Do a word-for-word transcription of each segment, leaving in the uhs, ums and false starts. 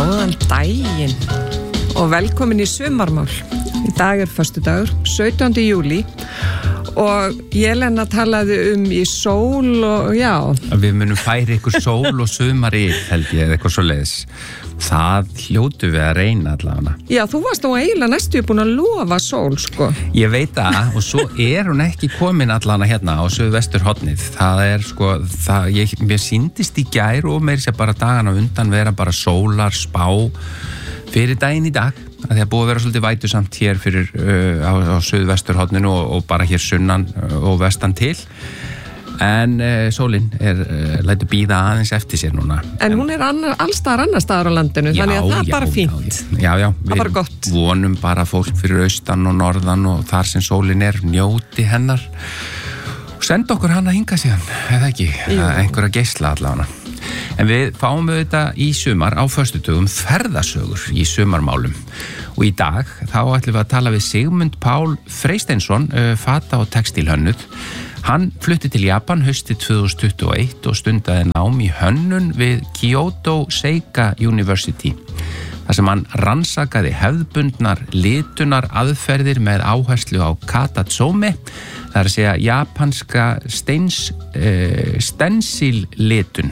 Góðan daginn og velkomin í sumarmál. Í dag er föstudagur, sautjándi júlí og Jelena talaði um í sól og já. Við munum færa ykkur sól og sumari held ég, eitthvað svo leiðis. Það hljótu við að reyna allavega. Já, þú varst nú eiginlega næstu búin að lofa sól, sko. Ég veit það og svo er hún ekki komin allavega hérna á suðvesturhornið. Það er sko, það, ég, mér sýndist í gær og meira sér bara dagana undan vera bara sólar, spá fyrir daginn í dag. Það er búið að vera svolítið vætusamt hér fyrir uh, á, á suðvesturhorninu og, og bara hér sunnan og vestan til. En uh, sólin er, uh, lætur bíða aðeins eftir sér núna. En hún er annar, allstaðar annar staðar á landinu, já, þannig að það er bara fínt. Já, já, það er gott. Við vonum bara fólk fyrir austan og norðan og þar sem sólin er, njóti hennar. Og senda okkur hana hinga síðan, eða ekki, einhverja geisla allavega. En við fáum auðvitað í sumar á föstudögum ferðasögur í sumarmálum. Og í dag þá ætlum við að tala við Sigmund Pál Freysteinsson, uh, fata- og textílhönnuð. Hann flutti til Japan haustið tvö þúsund tuttugu og eitt og stundaði nám í hönnun við Kyoto Seika University. Þar sem hann rannsakaði hefðbundnar litunar aðferðir með áherslu á katatsome, það er að segja japanska steins, uh, stencil-litun.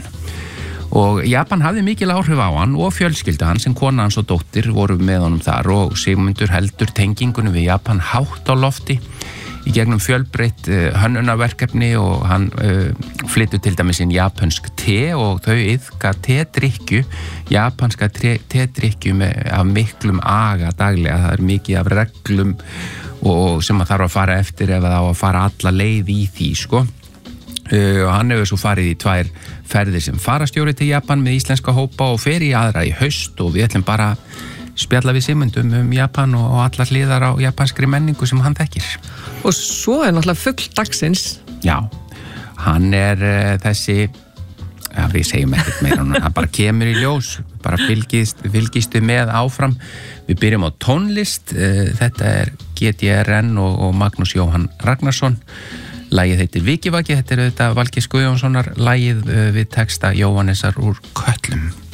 Og Japan hafði mikil áhrif á hann og fjölskyldu hann sem kona hans og dóttir voru með honum þar og Sigmundur heldur tengingunum við Japan hátt á lofti í gegnum fjölbreytt uh, hönnunarverkefni og hann uh, flyttur til dæmis inn japansk te og þau iðka tedrykkju, japanska tedrykkju af miklum aga daglega. Það er mikið af reglum og sem að þarf að fara eftir ef það á að fara alla leið í því, sko. Uh, og hann hefur svo farið í tvær ferðir sem farastjóri til Japan með íslenska hópa og fer í aðra í haust og við ætlum bara spjalla við Sigmundum um Japan og, og allar hliðar á japanskri menningu sem hann þekkir. Og svo er náttúrulega fugl dagsins. Já, hann er uh, þessi, ja, við segjum ekkert meira, hann bara kemur í ljós, bara fylgist, fylgistu með áfram. Við byrjum á tónlist, uh, þetta er G D R N og, og Magnús Jóhann Ragnarsson. Lagið heitir Vikivaki, þetta er auðvitað Valgeir Guðjónssonar lagið uh, við texta Jóhannesar úr Kötlum.